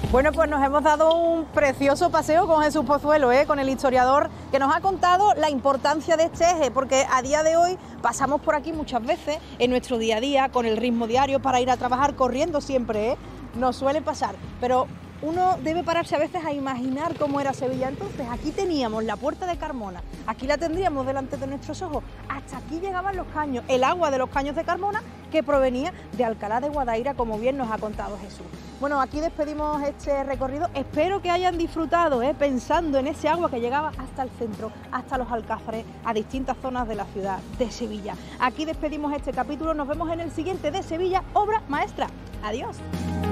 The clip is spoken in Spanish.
Bueno, pues nos hemos dado un precioso paseo con Jesús Pozuelo, con el historiador que nos ha contado la importancia de este eje, porque a día de hoy pasamos por aquí muchas veces en nuestro día a día, con el ritmo diario para ir a trabajar, corriendo siempre, nos suele pasar, pero uno debe pararse a veces a imaginar cómo era Sevilla. Entonces aquí teníamos la Puerta de Carmona, aquí la tendríamos delante de nuestros ojos, hasta aquí llegaban los caños, el agua de los caños de Carmona que provenía de Alcalá de Guadaira, como bien nos ha contado Jesús. Bueno, aquí despedimos este recorrido, espero que hayan disfrutado, pensando en ese agua que llegaba hasta el centro, hasta los Alcázares, a distintas zonas de la ciudad de Sevilla. Aquí despedimos este capítulo, nos vemos en el siguiente de Sevilla, obra maestra. Adiós.